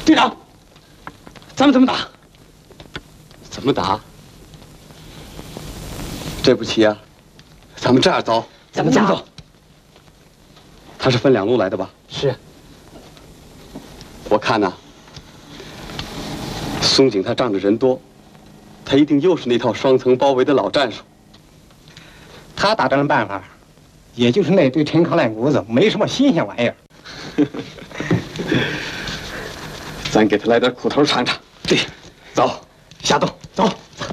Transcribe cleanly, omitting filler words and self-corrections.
队长，咱们怎么打？ 怎么打？这步棋啊，咱们这样走。 怎么走？ 他是分2路来的吧？ 是。 我看呐，松井他仗着人多，他一定又是那套双层包围的老战术。 他打仗的办法，也就是那堆陈糠烂谷子，没什么新鲜玩意儿。 咱给他来点苦头尝尝。 对， 走， 下动，走。